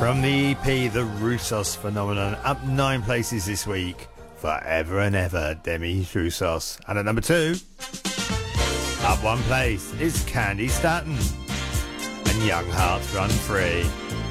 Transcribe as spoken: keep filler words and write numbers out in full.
From the E P, The Roussos Phenomenon, up nine places this week. Forever and Ever, Demi Roussos. And at number two, up one place, is Candy Staton and Young Hearts Run Free.